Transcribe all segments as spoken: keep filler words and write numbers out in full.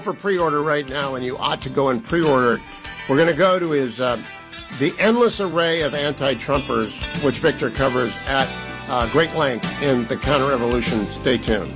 for pre-order right now, and you ought to go and pre-order it. We're going to go to his uh, The Endless Array of Anti-Trumpers, which Victor covers at uh, great length in The Counter-Revolution. Stay tuned.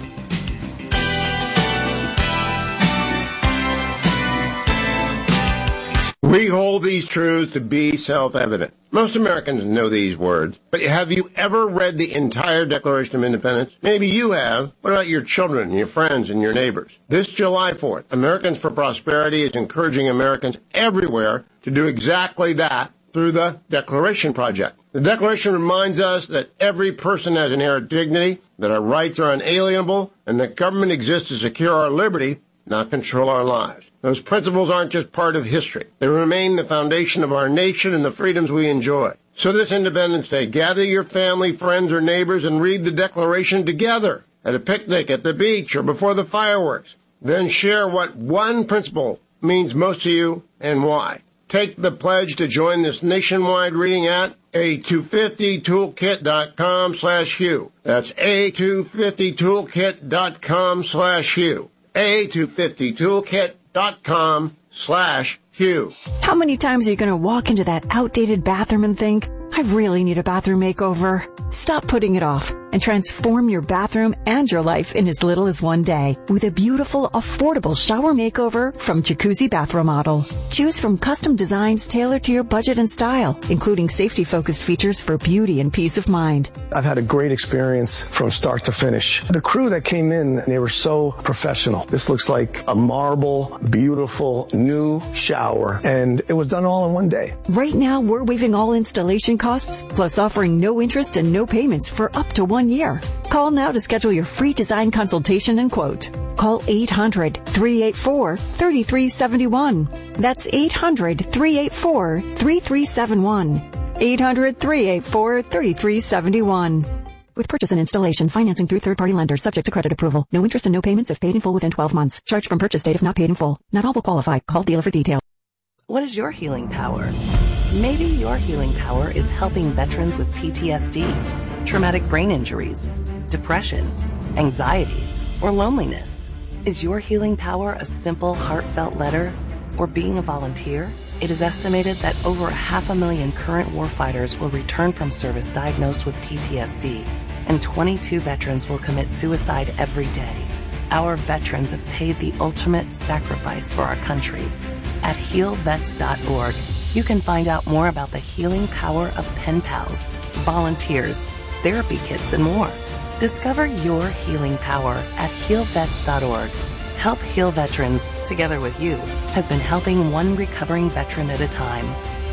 We hold these truths to be self-evident. Most Americans know these words, but have you ever read the entire Declaration of Independence? Maybe you have. What about your children, your friends, and your neighbors? This July fourth, Americans for Prosperity is encouraging Americans everywhere to do exactly that through the Declaration Project. The Declaration reminds us that every person has inherent dignity, that our rights are unalienable, and that government exists to secure our liberty, not control our lives. Those principles aren't just part of history. They remain the foundation of our nation and the freedoms we enjoy. So this Independence Day, gather your family, friends, or neighbors and read the Declaration together at a picnic, at the beach, or before the fireworks. Then share what one principle means most to you and why. Take the pledge to join this nationwide reading at A two fifty toolkit dot com slash Hugh. That's A two fifty toolkit dot com slash Hugh. A two fifty toolkit dot com slash Hugh. How many times are you going to walk into that outdated bathroom and think, I really need a bathroom makeover? Stop putting it off and transform your bathroom and your life in as little as one day with a beautiful, affordable shower makeover from Jacuzzi Bath Remodel. Choose from custom designs tailored to your budget and style, including safety-focused features for beauty and peace of mind. I've had a great experience from start to finish. The crew that came in, they were so professional. This looks like a marble, beautiful, new shower, and it was done all in one day. Right now, we're waiving all installation costs, plus offering no interest and no payments for up to one year. Call now to schedule your free design consultation and quote. Call eight hundred, three eight four, three three seven one. That's eight hundred, three eight four, three three seven one. eight hundred, three eight four, three three seven one. With purchase and installation, financing through third-party lenders subject to credit approval. No interest and no payments if paid in full within twelve months. Charged from purchase date if not paid in full. Not all will qualify. Call dealer for details. What is your healing power? Maybe your healing power is helping veterans with P T S D, traumatic brain injuries, depression, anxiety, or loneliness. Is your healing power a simple, heartfelt letter or being a volunteer? It is estimated that over a half a million current warfighters will return from service diagnosed with P T S D, and twenty-two veterans will commit suicide every day. Our veterans have paid the ultimate sacrifice for our country. At heal vets dot org, you can find out more about the healing power of pen pals, volunteers, therapy kits, and more. Discover your healing power at heal vets dot org. Help Heal Veterans, together with you, has been helping one recovering veteran at a time.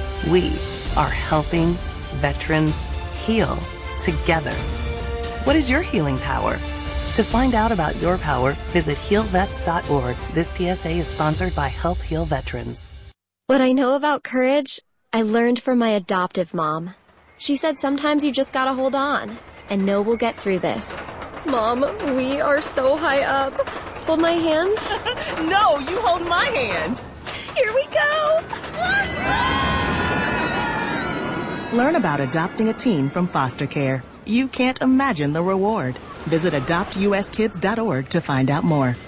We are helping veterans heal together. What is your healing power? To find out about your power, visit heal vets dot org. This P S A is sponsored by Help Heal Veterans. What I know about courage, I learned from my adoptive mom. She said sometimes you just gotta hold on and know we'll get through this. Mom, we are so high up. Hold my hand. No, you hold my hand. Here we go. Learn about adopting a teen from foster care. You can't imagine the reward. Visit adopt u s kids dot org to find out more.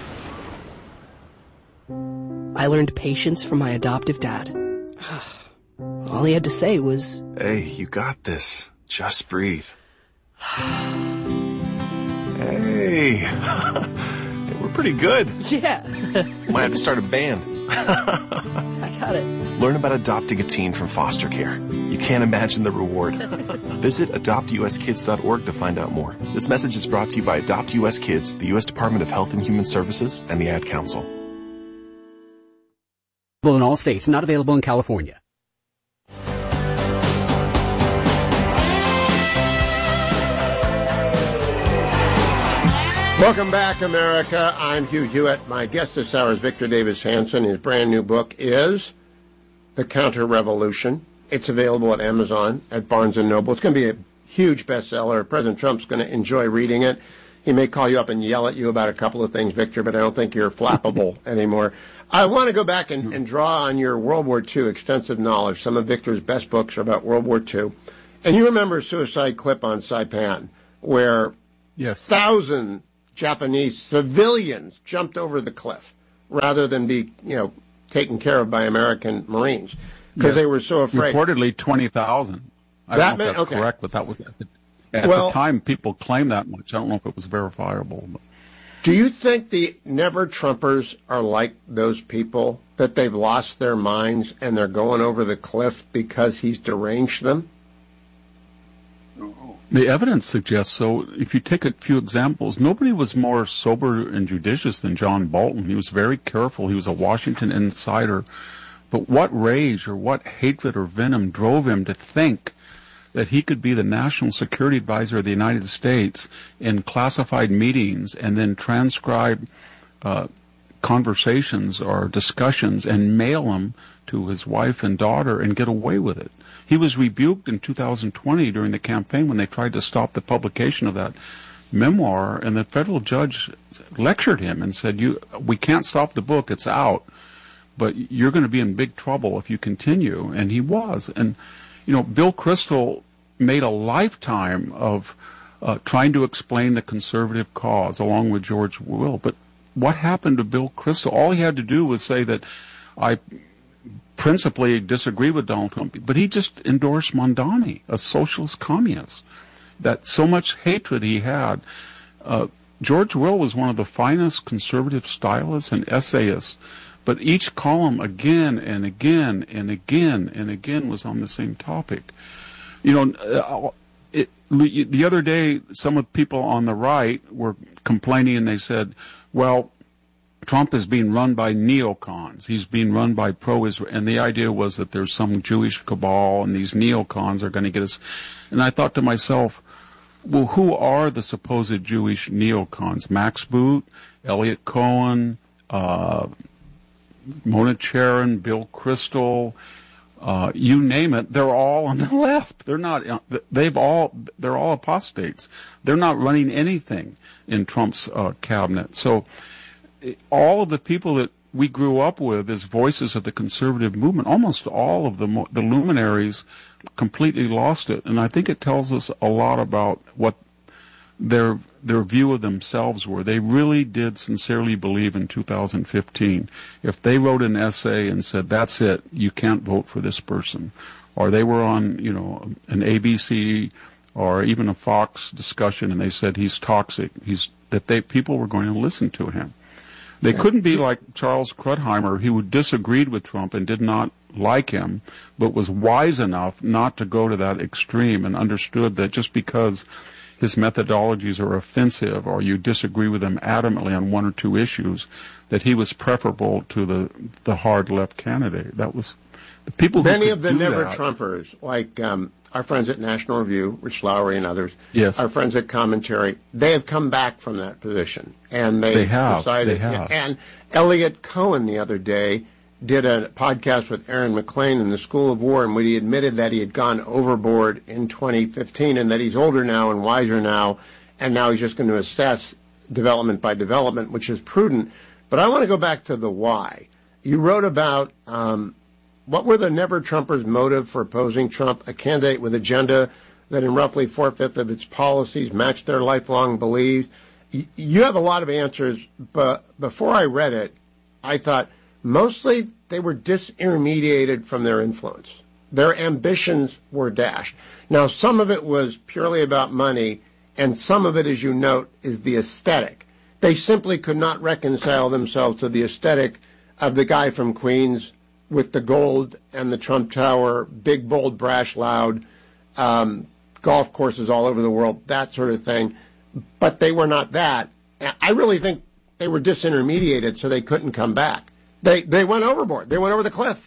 I learned patience from my adoptive dad. All he had to say was, Hey, you got this. Just breathe. Hey. We're pretty good. Yeah. Might have to start a band. I got it. Learn about adopting a teen from foster care. You can't imagine the reward. Visit adopt u s kids dot org to find out more. This message is brought to you by Adopt U S Kids, the U S Department of Health and Human Services, and the Ad Council. In all states, not available in California. Welcome back, America. I'm Hugh Hewitt. My guest this hour is Victor Davis Hanson. His brand new book is The Counter-Revolution. It's available at Amazon, at Barnes and Noble. It's going to be a huge bestseller. President Trump's going to enjoy reading it. He may call you up and yell at you about a couple of things, Victor, but I don't think you're flappable anymore. I want to go back and, and draw on your World War Two extensive knowledge. Some of Victor's best books are about World War Two. And you remember a suicide clip on Saipan where yes. thousand Japanese civilians jumped over the cliff. rather than be, you know, taken care of by American Marines because yes. they were so afraid. Reportedly twenty thousand. I that don't know if that's okay. correct, but that was at, the, at well, the time people claimed that much. I don't know if it was verifiable. But. Do you think the never-Trumpers are like those people, that they've lost their minds and they're going over the cliff because he's deranged them? The evidence suggests so. If you take a few examples, nobody was more sober and judicious than John Bolton. He was very careful. He was a Washington insider. But what rage or what hatred or venom drove him to think that he could be the National Security Advisor of the United States in classified meetings and then transcribe uh, conversations or discussions and mail them to his wife and daughter and get away with it? He was rebuked in two thousand twenty during the campaign when they tried to stop the publication of that memoir, and the federal judge lectured him and said, "You, we can't stop the book, it's out, but you're going to be in big trouble if you continue." And he was. And, you know, Bill Kristol made a lifetime of uh, trying to explain the conservative cause along with George Will. But what happened to Bill Kristol? All he had to do was say that I principally disagree with Donald Trump, but he just endorsed Mondani, a socialist communist. That so much hatred he had. Uh, George Will was one of the finest conservative stylists and essayists, but each column again and again and again and again was on the same topic. You know, uh, it, the other day, some of the people on the right were complaining and they said, well, Trump is being run by neocons. He's being run by pro-Israel. And the idea was that there's some Jewish cabal and these neocons are going to get us. And I thought to myself, well, who are the supposed Jewish neocons? Max Boot, Elliot Cohen, uh, Mona Charen, Bill Kristol, uh, you name it. They're all on the left. They're not, they've all, they're all apostates. They're not running anything in Trump's uh, cabinet. So, all of the people that we grew up with as voices of the conservative movement, almost all of them, the luminaries, completely lost it. And I think it tells us a lot about what their their view of themselves were. They really did sincerely believe in two thousand fifteen. If they wrote an essay and said, that's it, you can't vote for this person, or they were on, you know, an A B C or even a Fox discussion and they said he's toxic, he's that they people were going to listen to him. They couldn't be like Charles Krudheimer, who disagreed with Trump and did not like him, but was wise enough not to go to that extreme and understood that just because his methodologies are offensive or you disagree with him adamantly on one or two issues, that he was preferable to the the hard left candidate. That was the people. Many who of the do never that. Trumpers, like um, our friends at National Review, Rich Lowry and others, yes. our friends at Commentary, they have come back from that position. And they, they have. decided, they have. And Elliot Cohen the other day did a podcast with Aaron McClain in the School of War, in which he admitted that he had gone overboard in twenty fifteen and that he's older now and wiser now, and now he's just going to assess development by development, which is prudent. But I want to go back to the why. You wrote about um, what were the never-Trumpers' motive for opposing Trump, a candidate with agenda that in roughly four-fifths of its policies matched their lifelong beliefs. You have a lot of answers, but before I read it, I thought mostly they were disintermediated from their influence. Their ambitions were dashed. Now, some of it was purely about money, and some of it, as you note, is the aesthetic. They simply could not reconcile themselves to the aesthetic of the guy from Queens with the gold and the Trump Tower, big, bold, brash, loud, um, golf courses all over the world, that sort of thing. But they were not that. I really think they were disintermediated, so they couldn't come back. They they went overboard. They went over the cliff.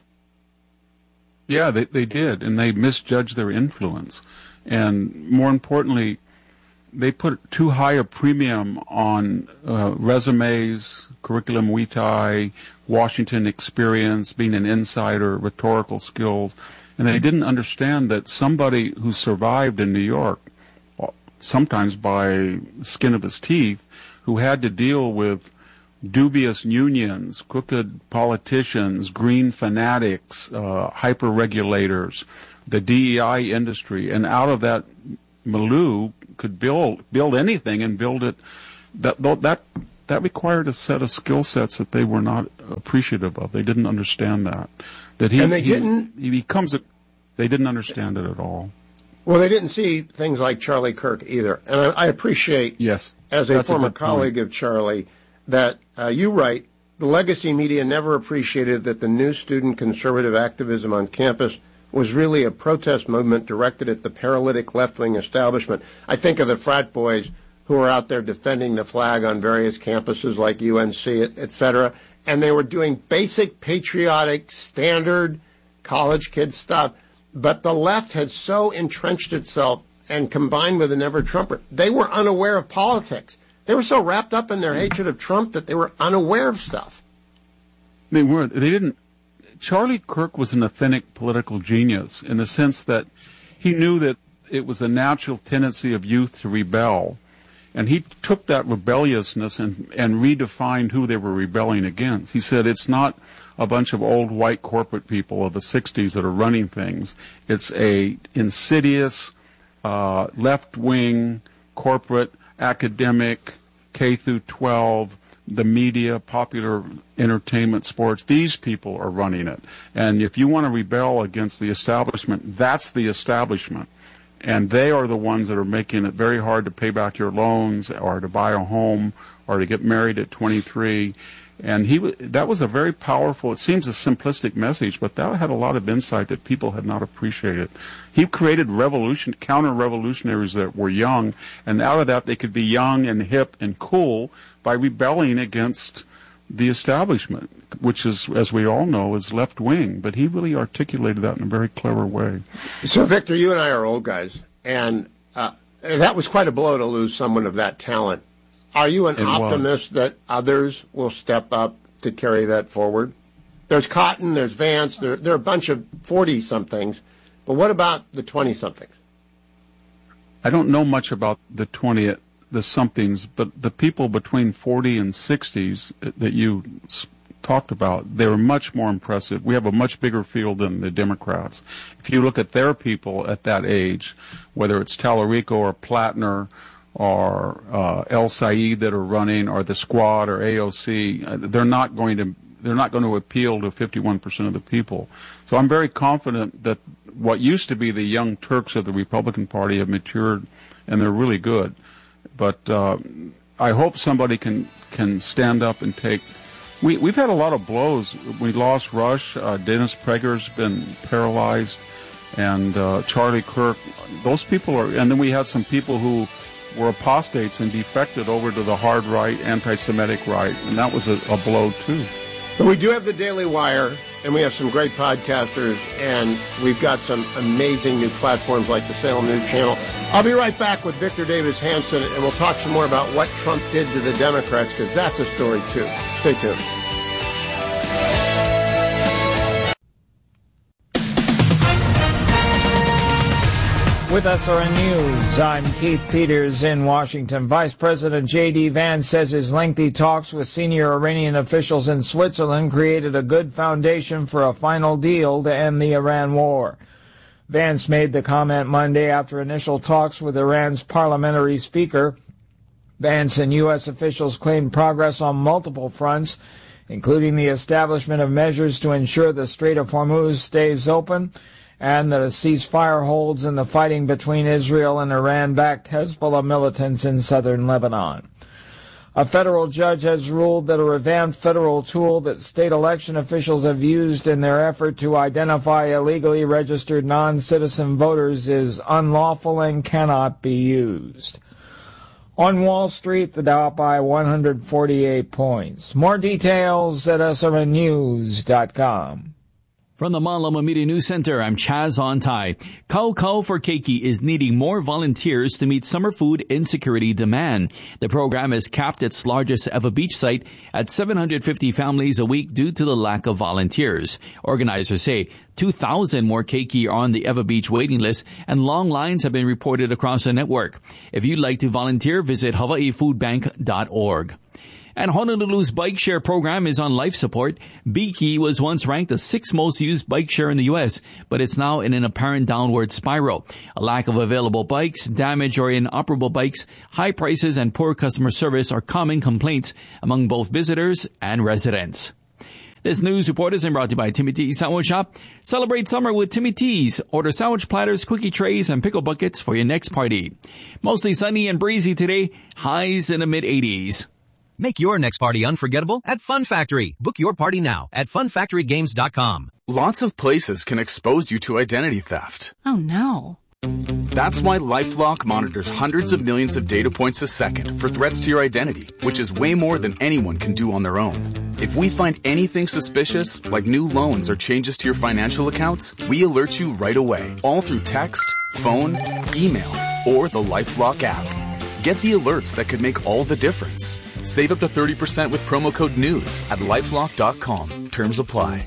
Yeah, they they did, and they misjudged their influence. And more importantly, they put too high a premium on uh, resumes, curriculum vitae, Washington experience, being an insider, rhetorical skills, and they didn't understand that somebody who survived in New York, sometimes by the skin of his teeth, who had to deal with dubious unions, crooked politicians, green fanatics, uh, hyper-regulators, the D E I industry, and out of that milieu could build build anything and build it. That that that required a set of skill sets that they were not appreciative of. They didn't understand that. That he, and they he, didn't. He becomes a. They didn't understand it at all. Well, they didn't see things like Charlie Kirk either. And I, I appreciate, yes, as a former a colleague point. of Charlie, that uh, you write, the legacy media never appreciated that the new student conservative activism on campus was really a protest movement directed at the paralytic left-wing establishment. I think of the frat boys who were out there defending the flag on various campuses like U N C, et cetera, and they were doing basic patriotic, standard college kid stuff. But the left had so entrenched itself and combined with an ever-Trumper, they were unaware of politics. They were so wrapped up in their hatred of Trump that they were unaware of stuff. They weren't. They didn't. Charlie Kirk was an authentic political genius in the sense that he knew that it was a natural tendency of youth to rebel. And he took that rebelliousness and, and redefined who they were rebelling against. He said it's not a bunch of old white corporate people of the sixties that are running things. It's a insidious, uh, left-wing, corporate, academic, K through twelve, the media, popular entertainment, sports. These people are running it. And if you want to rebel against the establishment, that's the establishment. And they are the ones that are making it very hard to pay back your loans or to buy a home or to get married at twenty-three. And he that was a very powerful, it seems a simplistic message, but that had a lot of insight that people had not appreciated. He created revolution, counter-revolutionaries that were young, and out of that they could be young and hip and cool by rebelling against the establishment, which is, as we all know, is left-wing. But he really articulated that in a very clever way. So, Victor, you and I are old guys, and uh, that was quite a blow to lose someone of that talent. Are you an it optimist was. that others will step up to carry that forward? There's Cotton, there's Vance, there, there are a bunch of forty-somethings, but what about the twenty-somethings? I don't know much about the twenty, the somethings, but the people between forty and sixties that you talked about, they were much more impressive. We have a much bigger field than the Democrats. If you look at their people at that age, whether it's Tallarico or Platner, or uh, El Said that are running, or the Squad, or A O C, uh, they're not going to they're not going to appeal to fifty-one percent of the people. So I'm very confident that what used to be the young Turks of the Republican Party have matured, and they're really good. But uh, I hope somebody can can stand up and take. We we've had a lot of blows. We lost Rush. Uh, Dennis Prager's been paralyzed, and uh, Charlie Kirk. Those people are, and then we had some people who were apostates and defected over to the hard right, anti-Semitic right, and that was a, a blow too. But we do have the Daily Wire, and we have some great podcasters, and we've got some amazing new platforms like the Salem News Channel. I'll be right back with Victor Davis Hanson, and we'll talk some more about what Trump did to the Democrats, because that's a story too. Stay tuned. With S R N News, I'm Keith Peters in Washington. Vice President J D. Vance says his lengthy talks with senior Iranian officials in Switzerland created a good foundation for a final deal to end the Iran war. Vance made the comment Monday after initial talks with Iran's parliamentary speaker. Vance and U S officials claimed progress on multiple fronts, including the establishment of measures to ensure the Strait of Hormuz stays open, and that a ceasefire holds in the fighting between Israel and Iran-backed Hezbollah militants in southern Lebanon. A federal judge has ruled that a revamped federal tool that state election officials have used in their effort to identify illegally registered non-citizen voters is unlawful and cannot be used. On Wall Street, the Dow up by one hundred forty-eight points. More details at S R N news dot com. From the Malama Media News Center, I'm Chaz Ontai. Kau Kau for Keiki is needing more volunteers to meet summer food insecurity demand. The program is capped its largest ever beach site at seven hundred fifty families a week due to the lack of volunteers. Organizers say two thousand more keiki are on the Ever Beach waiting list, and long lines have been reported across the network. If you'd like to volunteer, visit hawaii food bank dot org. And Honolulu's bike share program is on life support. Biki was once ranked the sixth most used bike share in the U S, but it's now in an apparent downward spiral. A lack of available bikes, damaged or inoperable bikes, high prices, and poor customer service are common complaints among both visitors and residents. This news report is brought to you by Timmy T's Sandwich Shop. Celebrate summer with Timmy T's. Order sandwich platters, cookie trays, and pickle buckets for your next party. Mostly sunny and breezy today. Highs in the mid eighties. Make your next party unforgettable at Fun Factory. Book your party now at fun factory games dot com. Lots of places can expose you to identity theft. Oh no. That's why LifeLock monitors hundreds of millions of data points a second for threats to your identity, which is way more than anyone can do on their own. If we find anything suspicious, like new loans or changes to your financial accounts, we alert you right away, all through text, phone, email, or the LifeLock app. Get the alerts that could make all the difference. Save up to thirty percent with promo code NEWS at lifelock dot com. Terms apply.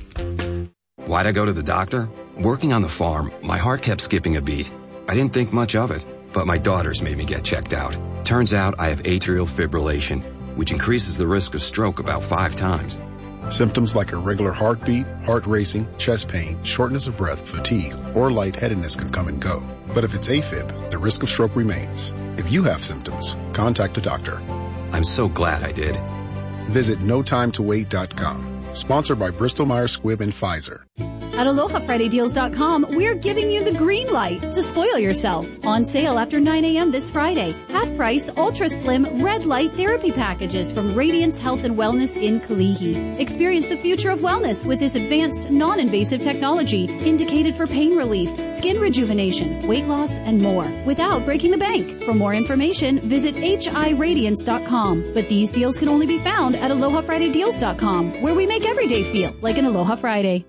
Why'd I go to the doctor? Working on the farm, my heart kept skipping a beat. I didn't think much of it, but my daughters made me get checked out. Turns out I have atrial fibrillation, which increases the risk of stroke about five times. Symptoms like irregular heartbeat, heart racing, chest pain, shortness of breath, fatigue, or lightheadedness can come and go. But if it's AFib, the risk of stroke remains. If you have symptoms, contact a doctor. I'm so glad I did. Visit no time to wait dot com. Sponsored by Bristol Myers Squibb and Pfizer. At Aloha Friday Deals dot com, we're giving you the green light to spoil yourself. On sale after nine a.m. this Friday. Half price, ultra slim, red light therapy packages from Radiance Health and Wellness in Kalihi. Experience the future of wellness with this advanced, non-invasive technology indicated for pain relief, skin rejuvenation, weight loss, and more without breaking the bank. For more information, visit H I Radiance dot com. But these deals can only be found at Aloha Friday Deals dot com, where we make every day feel like an Aloha Friday.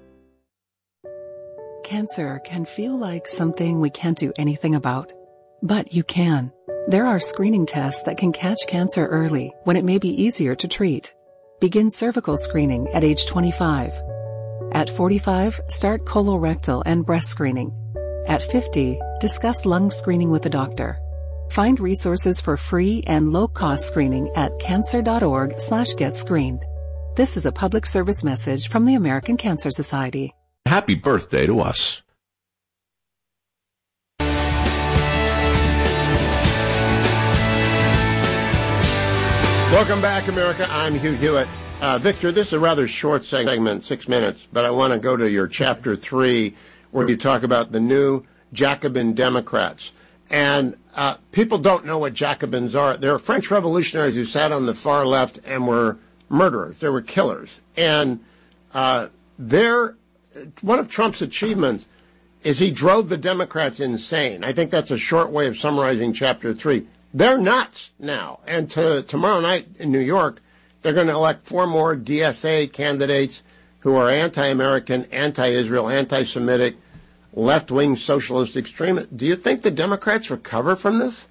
Cancer can feel like something we can't do anything about. But you can. There are screening tests that can catch cancer early when it may be easier to treat. Begin cervical screening at age twenty-five. At forty-five, start colorectal and breast screening. At fifty, discuss lung screening with a doctor. Find resources for free and low-cost screening at cancer.org slash get screened. This is a public service message from the American Cancer Society. Happy birthday to us. Welcome back, America. I'm Hugh Hewitt. Uh, Victor, this is a rather short segment, six minutes, but I want to go to your chapter three, where you talk about the new Jacobin Democrats. And uh, people don't know what Jacobins are. They're French revolutionaries who sat on the far left and were murderers. They were killers. And uh, they're one of Trump's achievements is he drove the Democrats insane. I think that's a short way of summarizing chapter three. They're nuts now. And to, tomorrow night in New York, they're going to elect four more D S A candidates who are anti-American, anti-Israel, anti-Semitic, left-wing socialist extremists. Do you think the Democrats recover from this?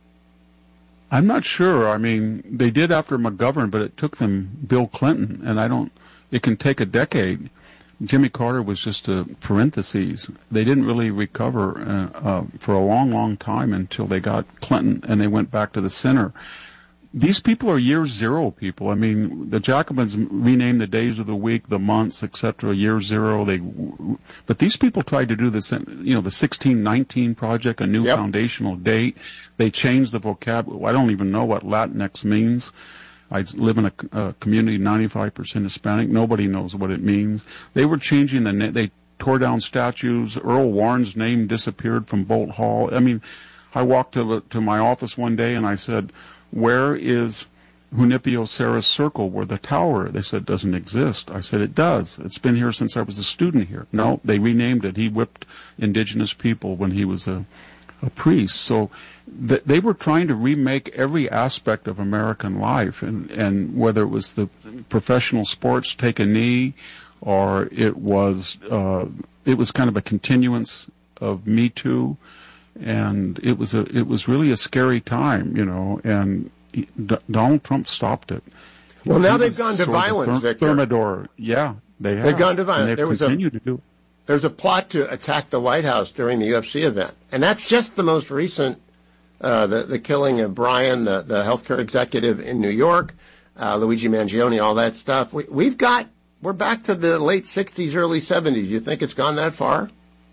I'm not sure. I mean, they did after McGovern, but it took them Bill Clinton, and I don't, it can take a decade. Jimmy Carter was just a parenthesis. They didn't really recover uh, uh, for a long, long time until they got Clinton and they went back to the center. These people are year zero people. I mean, the Jacobins renamed the days of the week, the months, et cetera. Year zero. They, but these people tried to do this, you know, the sixteen nineteen project, a new yep. foundational date. They changed the vocabulary. I don't even know what Latinx means. I live in a, a community ninety-five percent Hispanic. Nobody knows what it means. They were changing the na- they tore down statues. Earl Warren's name disappeared from Bolt Hall. I mean, I walked to to my office one day and I said, "Where is Junipero Serra's Circle, where the tower?" They said, "Doesn't exist." I said, "It does. It's been here since I was a student here." No, they renamed it. He whipped indigenous people when he was a a priest. So th- they were trying to remake every aspect of American life, and, and whether it was the professional sports, take a knee, or it was uh, it was kind of a continuance of Me Too, and it was a it was really a scary time, you know. And he, D- Donald Trump stopped it. Well, he now they've gone to violence, therm- Victor. Thermidor, yeah, they have. They've gone to violence. And they've there was continued a, to do it. There's a plot to attack the White House during the U F C event, and that's just the most recent, uh, the, the killing of Brian, the, the healthcare executive in New York. uh, Luigi Mangione, all that stuff. We, we've got, we're back to the late sixties, early seventies. You think it's gone that far?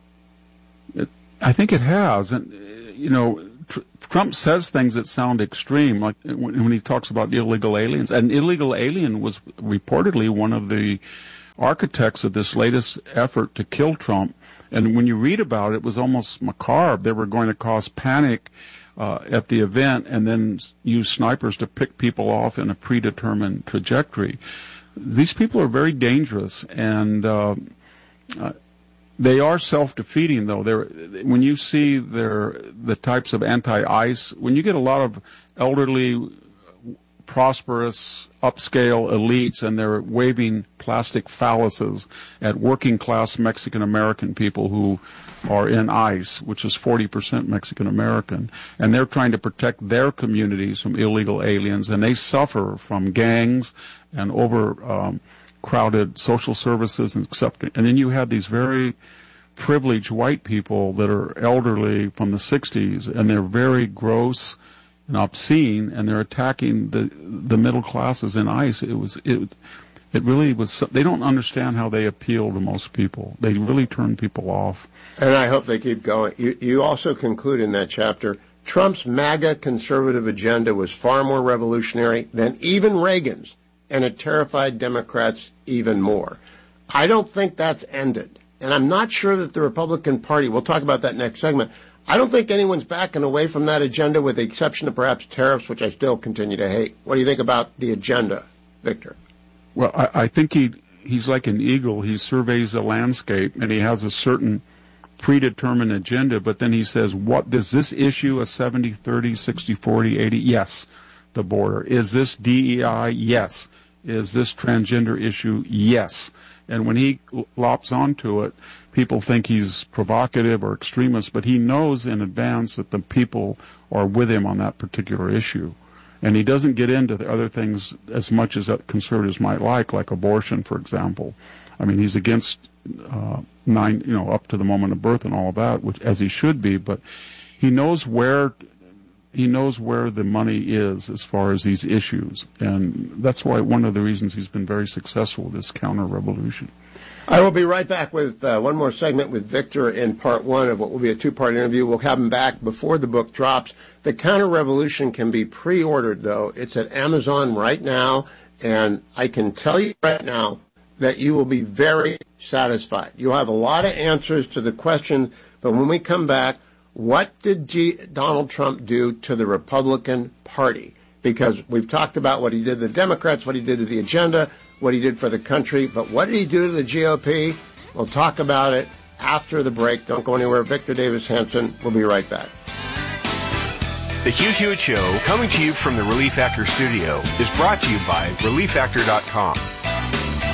It, I think it has. And, you know, tr- Trump says things that sound extreme, like when, when he talks about illegal aliens. An illegal alien was reportedly one of the architects of this latest effort to kill Trump. And when you read about it, it was almost macabre. They were going to cause panic uh, at the event and then use snipers to pick people off in a predetermined trajectory. These people are very dangerous, and uh, uh, they are self-defeating, though. They're, when you see their the types of anti-ICE, when you get a lot of elderly, prosperous, upscale elites, and they're waving plastic phalluses at working-class Mexican-American people who are in ICE, which is forty percent Mexican-American, and they're trying to protect their communities from illegal aliens, and they suffer from gangs and over um, crowded social services and accepting. And then you have these very privileged white people that are elderly from the sixties, and they're very gross and obscene, and they're attacking the the middle classes in ICE. It was it it really was. They don't understand how they appeal to most people. They really turn people off. And I hope they keep going. You you also conclude in that chapter, Trump's MAGA conservative agenda was far more revolutionary than even Reagan's, and it terrified Democrats even more. I don't think that's ended. And I'm not sure that the Republican Party, we'll talk about that next segment, I don't think anyone's backing away from that agenda with the exception of perhaps tariffs, which I still continue to hate. What do you think about the agenda, Victor? Well, I, I think he he's like an eagle. He surveys the landscape, and he has a certain predetermined agenda, but then he says, what does this issue a seventy thirty, sixty forty, eighty? Yes, the border. Is this D E I? Yes. Is this transgender issue? Yes. And when he lops onto it, people think he's provocative or extremist, but he knows in advance that the people are with him on that particular issue. And he doesn't get into the other things as much as conservatives might like, like abortion, for example. I mean, he's against uh, nine, you know, up to the moment of birth and all of that, which as he should be. But he knows where he knows where the money is as far as these issues, and that's why one of the reasons he's been very successful with this counter-revolution. I will be right back with uh, one more segment with Victor in part one of what will be a two-part interview. We'll have him back before the book drops. The Counter-Revolution can be pre-ordered, though. It's at Amazon right now, and I can tell you right now that you will be very satisfied. You'll have a lot of answers to the question, but when we come back, what did G- Donald Trump do to the Republican Party? Because we've talked about what he did to the Democrats, what he did to the agenda, what he did for the country, but what did he do to the G O P? We'll talk about it after the break. Don't go anywhere. Victor Davis Hanson. We'll be right back. The Hugh Hewitt Show, coming to you from the Relief Factor studio, is brought to you by Relief Factor dot com.